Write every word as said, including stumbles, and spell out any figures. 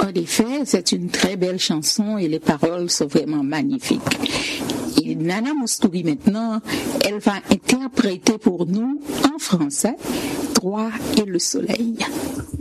En effet, c'est une très belle chanson et les paroles sont vraiment magnifiques. Et Nana Moustouri maintenant, elle va interpréter pour nous en français Toi et le soleil.